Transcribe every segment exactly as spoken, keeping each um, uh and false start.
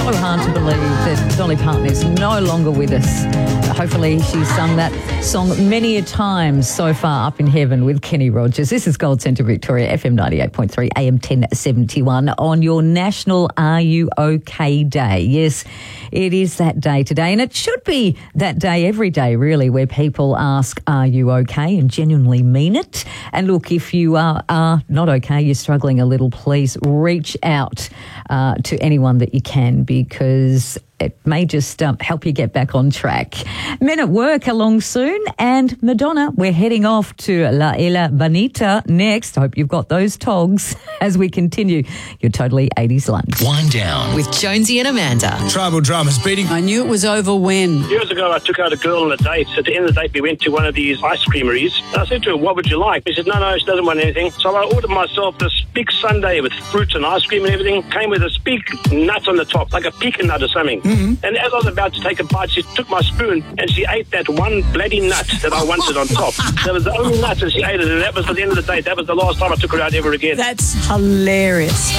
so hard to believe that Dolly Parton is no longer with us. Hopefully she's sung that song many a time so far up in heaven with Kenny Rogers. This is Gold Centre Victoria, F M ninety-eight point three, A M ten seventy-one on your National Are You OK Day. Yes, it is that day today, and it should be that day every day, really, where people ask, are you okay, and genuinely mean it. And look, if you are, are not okay, you're struggling a little, please reach out uh, to anyone that you can, because it may just um, help you get back on track. Men at Work along soon, and Madonna, we're heading off to La Isla Bonita next. Hope you've got those togs as we continue your Totally eighties lunch. Wind down with Jonesy and Amanda. Tribal drama's beating. I knew it was over when. Years ago, I took out a girl on a date. At the end of the date, we went to one of these ice creameries. And I said to her, what would you like? She said, no, no, she doesn't want anything. So I ordered myself this big sundae with fruits and ice cream and everything. Came with this big nut on the top, like a pecan nut or something. Mm-hmm. And as I was about to take a bite, she took my spoon and she ate that one bloody nut that I wanted on top. That was the only nut, and she ate it. And that was at the end of the date. That was the last time I took her out ever again. That's hilarious.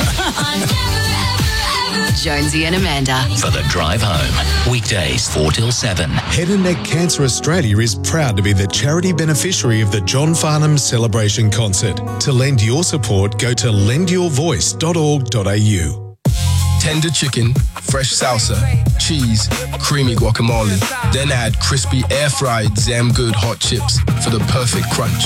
Jonesy and Amanda. For the drive home. Weekdays four till seven. Head and Neck Cancer Australia is proud to be the charity beneficiary of the John Farnham Celebration Concert. To lend your support, go to lend your voice dot org dot a u. Tender chicken, fresh salsa, cheese, creamy guacamole. Then add crispy air-fried Zam Good hot chips for the perfect crunch.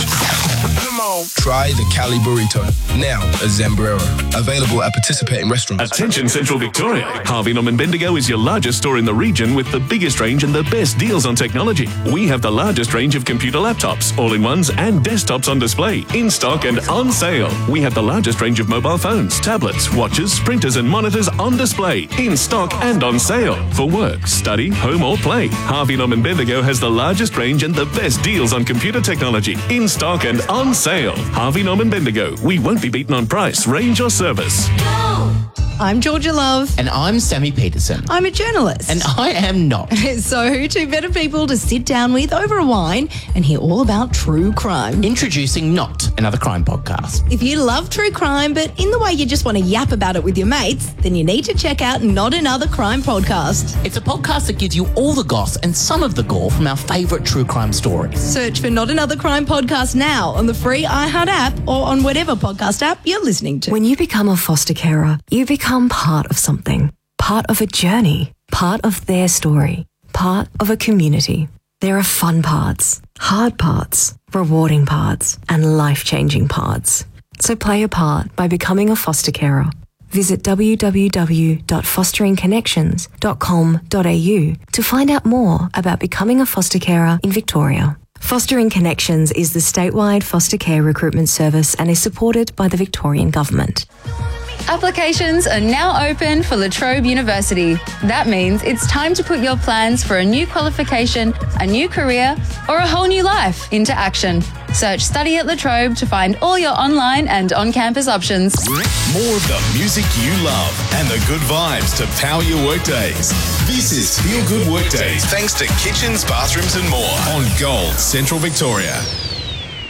Try the Cali Burrito, now a Zambrero. Available at participating restaurants. Attention Central Victoria. Harvey Norman Bendigo is your largest store in the region with the biggest range and the best deals on technology. We have the largest range of computer laptops, all-in-ones and desktops on display, in stock and on sale. We have the largest range of mobile phones, tablets, watches, printers and monitors on display, in stock and on sale. For work, study, home or play, Harvey Norman Bendigo has the largest range and the best deals on computer technology, in stock and on sale. Harvey Norman Bendigo. We won't be beaten on price, range or service. I'm Georgia Love. And I'm Sammy Peterson. I'm a journalist. And I am not. So, two better people to sit down with over a wine and hear all about true crime. Introducing Not, another crime podcast. If you love true crime, but in the way you just want to yap about it with your mates, then you need to check out Not Another Crime Podcast. It's a podcast that gives you all the goss and some of the gore from our favourite true crime stories. Search for Not Another Crime Podcast now on the free iHeart app or on whatever podcast app you're listening to. When you become a foster carer, you become Become part of something, part of a journey, part of their story, part of a community. There are fun parts, hard parts, rewarding parts, and life-changing parts. So play a part by becoming a foster carer. Visit w w w dot fostering connections dot com dot a u to find out more about becoming a foster carer in Victoria. Fostering Connections is the statewide foster care recruitment service and is supported by the Victorian Government. Applications are now open for La Trobe University. That means it's time to put your plans for a new qualification, a new career, or a whole new life into action. Search Study at La Trobe to find all your online and on-campus options. More of the music you love and the good vibes to power your workdays. This is Feel Good Workdays, thanks to Kitchens, Bathrooms and More on Gold Central Victoria.